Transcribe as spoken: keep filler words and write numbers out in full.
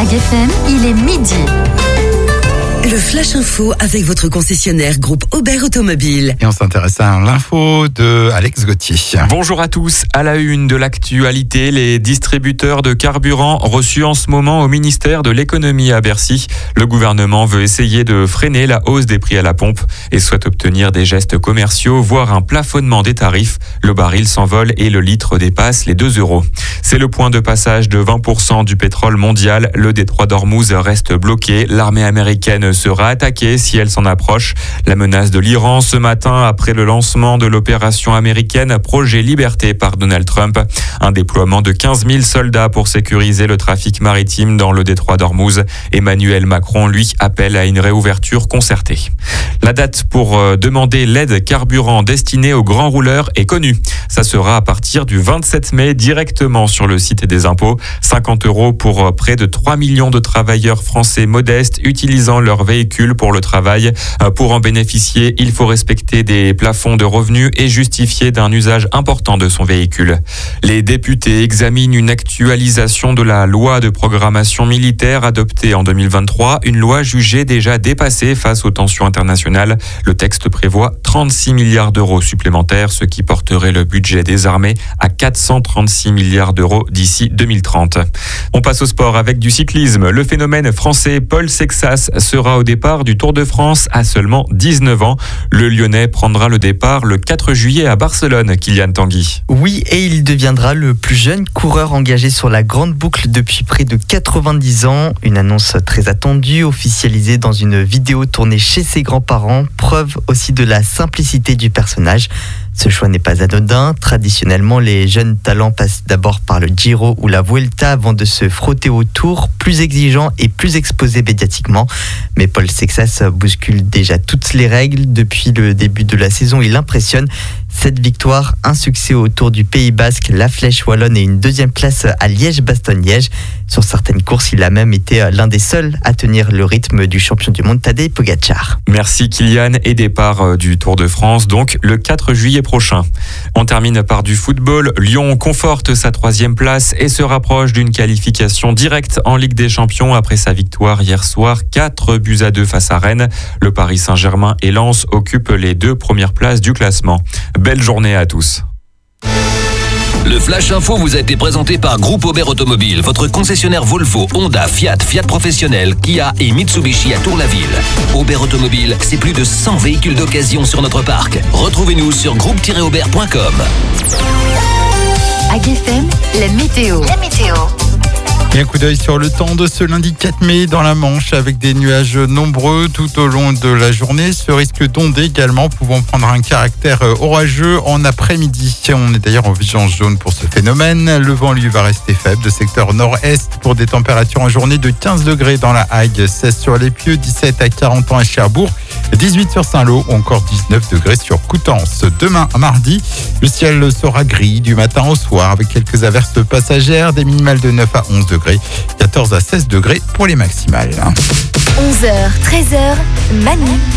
A G F M, il est midi. Le Flash Info avec votre concessionnaire groupe Aubert Automobile. Et on s'intéresse à l'info de Alex Gauthier. Bonjour à tous. À la une de l'actualité, les distributeurs de carburant reçus en ce moment au ministère de l'économie à Bercy. Le gouvernement veut essayer de freiner la hausse des prix à la pompe et souhaite obtenir des gestes commerciaux, voire un plafonnement des tarifs. Le baril s'envole et le litre dépasse les deux euros. C'est le point de passage de vingt pour cent du pétrole mondial. Le détroit d'Ormuz reste bloqué. L'armée américaine sera attaquée si elle s'en approche. La menace de l'Iran ce matin après le lancement de l'opération américaine Projet Liberté par Donald Trump. Un déploiement de quinze mille soldats pour sécuriser le trafic maritime dans le détroit d'Ormuz. Emmanuel Macron, lui, appelle à une réouverture concertée. La date pour demander l'aide carburant destinée aux grands rouleurs est connue. Ça sera à partir du vingt-sept mai directement sur le site des impôts. cinquante euros pour près de trois millions de travailleurs français modestes utilisant leur véhicule pour le travail. Pour en bénéficier, il faut respecter des plafonds de revenus et justifier d'un usage important de son véhicule. Les députés examinent une actualisation de la loi de programmation militaire adoptée en deux mille vingt-trois, une loi jugée déjà dépassée face aux tensions internationales. Le texte prévoit trente-six milliards d'euros supplémentaires, ce qui porterait le budget des armées à quatre cent trente-six milliards d'euros d'ici deux mille trente. On passe au sport avec du cyclisme. Le phénomène français Paul Sexas sera au départ du Tour de France à seulement dix-neuf ans. Le Lyonnais prendra le départ le quatre juillet à Barcelone, Kylian Tanguy. Oui, et il deviendra le plus jeune coureur engagé sur la grande boucle depuis près de quatre-vingt-dix ans. Une annonce très attendue, officialisée dans une vidéo tournée chez ses grands-parents, preuve aussi de la simplicité du personnage. Ce choix n'est pas anodin. Traditionnellement, les jeunes talents passent d'abord par le Giro ou la Vuelta avant de se frotter au Tour, plus exigeant et plus exposé médiatiquement. Mais Paul Sexas bouscule déjà toutes les règles. Depuis le début de la saison, il impressionne. Cette victoire, un succès au Tour du Pays Basque, la Flèche Wallonne et une deuxième place à Liège-Bastogne-Liège. Sur certaines courses, il a même été l'un des seuls à tenir le rythme du champion du monde Tadej Pogačar. Merci Kylian, et départ du Tour de France donc le quatre juillet prochain. On termine par du football. Lyon conforte sa troisième place et se rapproche d'une qualification directe en Ligue des Champions après sa victoire hier soir, quatre buts à deux face à Rennes. Le Paris Saint-Germain et Lens occupent les deux premières places du classement. Belle journée à tous. Le Flash Info vous a été présenté par Groupe Aubert Automobile, votre concessionnaire Volvo, Honda, Fiat, Fiat Professionnel, Kia et Mitsubishi à Tour-la-Ville. Aubert Automobile, c'est plus de cent véhicules d'occasion sur notre parc. Retrouvez-nous sur groupe tiret aubert point com. A G F M, la météo. La météo. Et un coup d'œil sur le temps de ce lundi quatre mai dans la Manche avec des nuages nombreux tout au long de la journée. Ce risque d'ondée également pouvant prendre un caractère orageux en après-midi. On est d'ailleurs en vigilance jaune pour ce phénomène. Le vent, lui, va rester faible de secteur nord-est pour des températures en journée de quinze degrés dans la Hague, seize sur les Pieux, dix-sept à quarante ans à Cherbourg, dix-huit sur Saint-Lô ou encore dix-neuf degrés sur Coutances. Demain, mardi, le ciel sera gris du matin au soir avec quelques averses passagères, des minimales de neuf à onze degrés, quatorze à seize degrés pour les maximales. onze heures, treize heures, Manu.